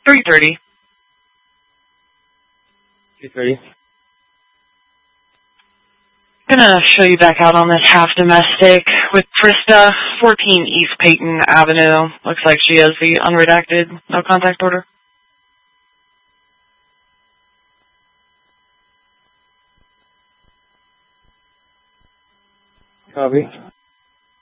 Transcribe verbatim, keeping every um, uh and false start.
three thirty. two thirty. Gonna show you back out on this half domestic with Krista, fourteen East Peyton Avenue. Looks like she has the unredacted no contact order. Copy.